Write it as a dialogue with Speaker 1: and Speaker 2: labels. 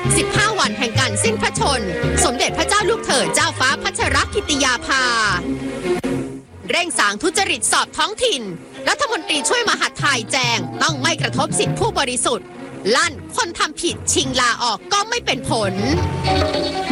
Speaker 1: 15 วันแห่งการสิ้นพระชนม์สมเด็จพระเจ้าลูกเธอเจ้าฟ้าพัชรกิติยาภาเร่งสางทุจริตสอบท้องถิ่นรัฐมนตรีช่วยมหาดไทยแจงต้องไม่กระทบสิทธิผู้บริสุทธิ์ลั่นคนทำผิดชิงลาออกก็ไม่เป็นผล